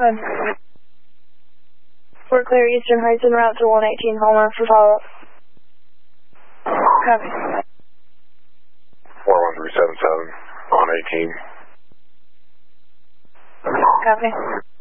Good. We're clear Eastern Heights en route to 118 Homer for follow-up. Copy. 41377 on 18. Copy.